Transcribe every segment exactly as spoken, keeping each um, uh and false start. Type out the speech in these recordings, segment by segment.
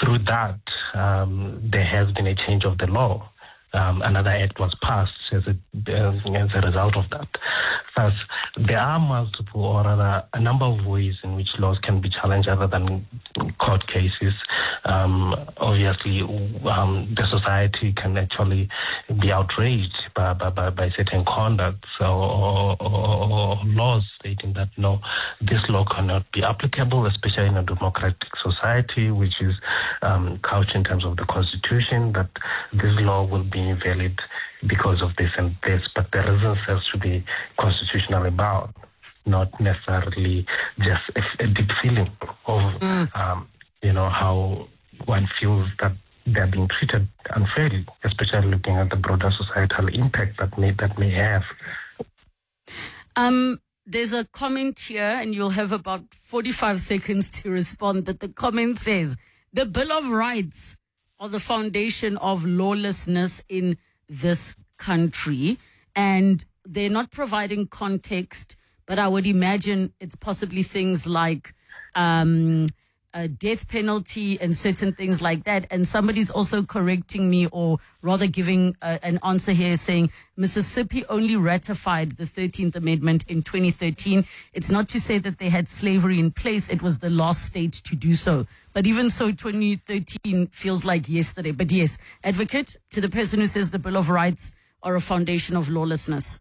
through that, um, there has been a change of the law. Um, another act was passed as a, uh, as a result of that. Thus, there are multiple, or rather, a number of ways in which laws can be challenged other than court cases. Um, obviously, um, the society can actually be outraged by, by, by, by certain conducts or, or, or, or laws stating that, no, this law cannot be applicable, especially in a democratic society, which is um, couched in terms of the Constitution, that this law will be invalid because of this and this, but the reasons has to be constitutionally bound, not necessarily just a, a deep feeling of, mm. um, you know, how one feels that they're being treated unfairly, especially looking at the broader societal impact that may that may have. Um, there's a comment here, and you'll have about forty-five seconds to respond, but the comment says, the Bill of Rights are the foundation of lawlessness in this country, and they're not providing context, but I would imagine it's possibly things like um, a death penalty and certain things like that. And somebody's also correcting me, or rather giving uh, an answer here, saying Mississippi only ratified the thirteenth Amendment in twenty thirteen. It's not to say that they had slavery in place. It was the last state to do so. But even so, twenty thirteen feels like yesterday. But yes, advocate, to the person who says the Bill of Rights are a foundation of lawlessness.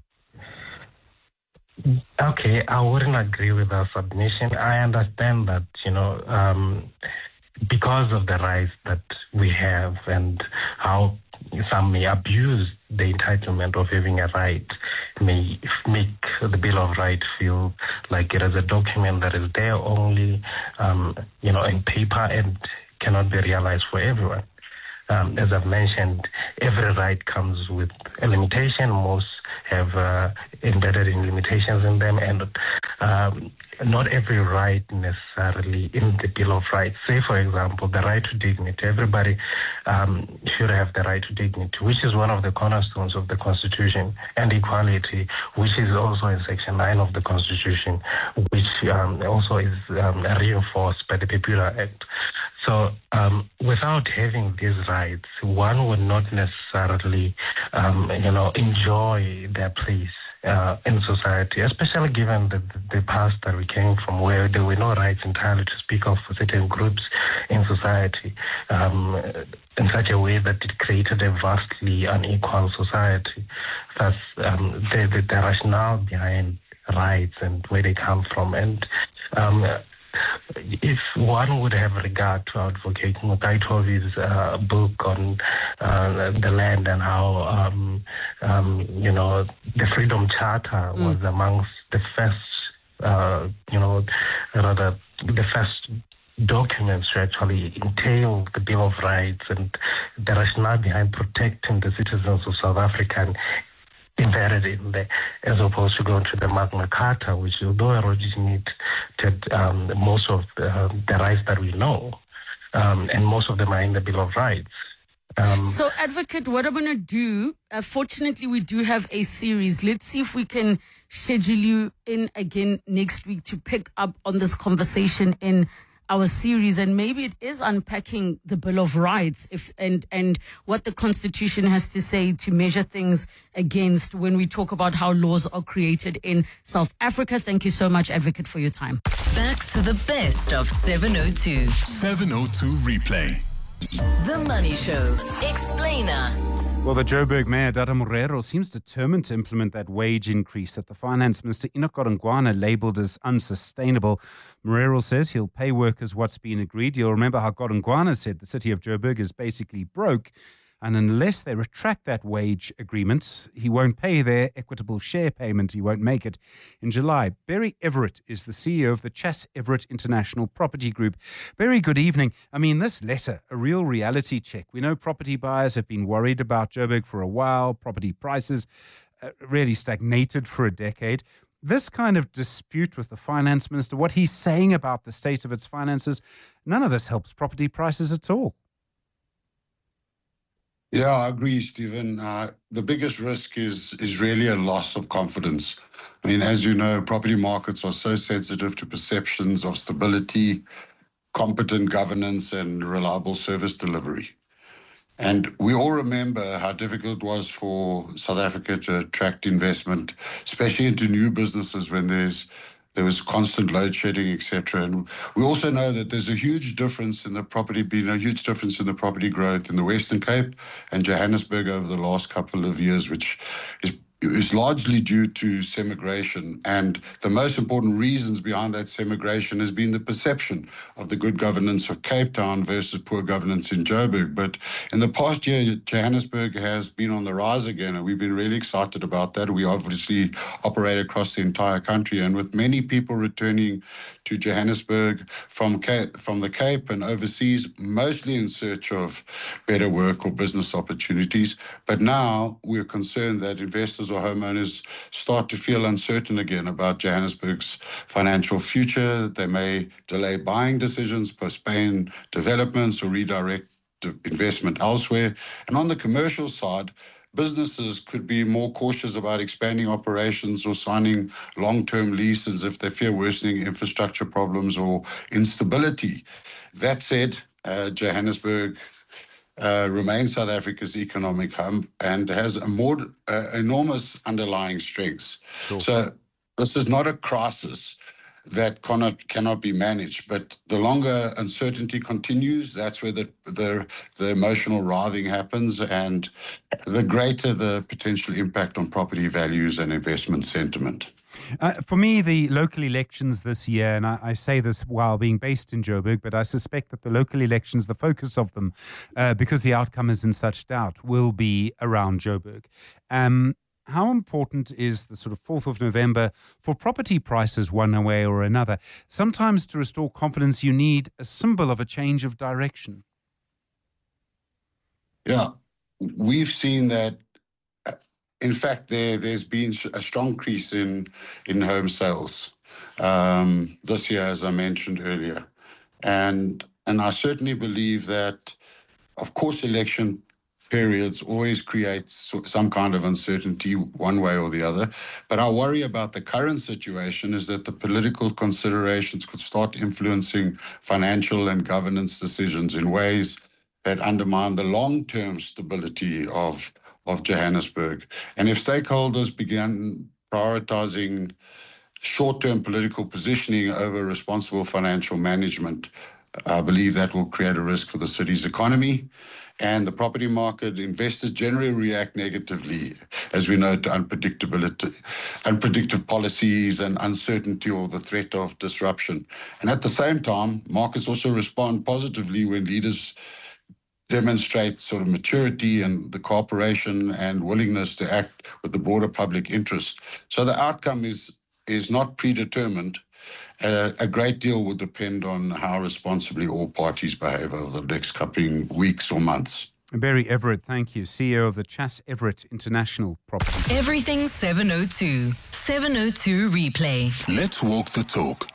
Okay, I wouldn't agree with that submission. I understand that, you know, um, because of the rights that we have and how some may abuse the entitlement of having a right, may make the Bill of Rights feel like it is a document that is there only, um, you know, in paper and cannot be realized for everyone. Um, as I've mentioned, every right comes with a limitation. Most have uh, embedded in limitations in them, and um, not every right necessarily in the Bill of Rights. Say, for example, the right to dignity. Everybody um, should have the right to dignity, which is one of the cornerstones of the Constitution, and equality, which is also in Section nine of the Constitution, which um, also is um, reinforced by the Popular Act. So um, without having these rights, one would not necessarily, um, you know, enjoy their place uh, in society, especially given the, the past that we came from, where there were no rights entirely to speak of for certain groups in society, um, in such a way that it created a vastly unequal society. Thus, um, the, the, the rationale behind rights and where they come from, and um, if one would have regard to advocating Mukaitovi's uh, book on uh, the land and how, um, um, you know, the Freedom Charter mm. was amongst the first, uh, you know, rather the first documents to actually entail the Bill of Rights and the rationale behind protecting the citizens of South Africa embedded in there, as opposed to going to the Magna Carta, which, although originated um, most of the, uh, the rights that we know, um, and most of them are in the Bill of Rights. Um, so, Advocate, what I'm going to do, uh, fortunately, we do have a series. Let's see if we can schedule you in again next week to pick up on this conversation in our series, and maybe it is unpacking the Bill of Rights if and and what the Constitution has to say to measure things against when we talk about how laws are created in South Africa. Thank you so much, Advocate, for your time. Back to the best of seven oh two. seven oh two Replay. The Money Show. Explainer. Well, the Joburg Mayor, Dada Morero, seems determined to implement that wage increase that the Finance Minister, Enoch Godongwana, labelled as unsustainable. Morero says he'll pay workers what's been agreed. You'll remember how Godongwana said the city of Joburg is basically broke, and unless they retract that wage agreement, he won't pay their equitable share payment. He won't make it in July. Barry Everett is the C E O of the Chas Everett International Property Group. Barry, good evening. I mean, this letter, a real reality check. We know property buyers have been worried about Joburg for a while. Property prices uh, really stagnated for a decade. This kind of dispute with the finance minister, what he's saying about the state of its finances, none of this helps property prices at all. Yeah, I agree, Stephen. Uh, the biggest risk is is really a loss of confidence. I mean, as you know, property markets are so sensitive to perceptions of stability. competent governance and reliable service delivery. And we all remember how difficult it was for South Africa to attract investment, especially into new businesses when there's there was constant load shedding, et cetera. And we also know that there's a huge difference in the property, been a huge difference in the property growth in the Western Cape and Johannesburg over the last couple of years, which is is largely due to semigration. And the most important reasons behind that semigration has been the perception of the good governance of Cape Town versus poor governance in Joburg. But in the past year, Johannesburg has been on the rise again, and we've been really excited about that. We obviously operate across the entire country, and with many people returning to Johannesburg from Cape, from the Cape and overseas, mostly in search of better work or business opportunities. But now we're concerned that investors or homeowners start to feel uncertain again about Johannesburg's financial future. They may delay buying decisions, postpone developments, or redirect investment elsewhere. And on the commercial side, businesses could be more cautious about expanding operations or signing long-term leases if they fear worsening infrastructure problems or instability. That said, uh, Johannesburg uh, remains South Africa's economic hub and has a more uh, enormous underlying strengths. Sure. So this is not a crisis that cannot cannot be managed. But the longer uncertainty continues, that's where the the, the emotional writhing happens, and the greater the potential impact on property values and investment sentiment. Uh, for me, the local elections this year, and I, I say this while being based in Joburg, but I suspect that the local elections, the focus of them, uh, because the outcome is in such doubt, will be around Joburg. Um, How important is the sort of fourth of November for property prices one way or another? Sometimes to restore confidence, you need a symbol of a change of direction. Yeah, we've seen that. In fact, there, there's been a strong increase in, in home sales um, this year, as I mentioned earlier. And, and I certainly believe that, of course, election periods always create some kind of uncertainty one way or the other. But our worry about the current situation is that the political considerations could start influencing financial and governance decisions in ways that undermine the long-term stability of, of Johannesburg. And if stakeholders began prioritizing short-term political positioning over responsible financial management, I believe that will create a risk for the city's economy and the property market. Investors generally react negatively, as we know, to unpredictability, unpredictable policies and uncertainty or the threat of disruption. And at the same time, markets also respond positively when leaders demonstrate sort of maturity and the cooperation and willingness to act with the broader public interest. So the outcome is is not predetermined. Uh, a great deal will depend on how responsibly all parties behave over the next couple of weeks or months. Barry Everett, thank you, C E O of the Chas Everett International Property. Everything seven oh two. seven oh two Replay. Let's walk the talk.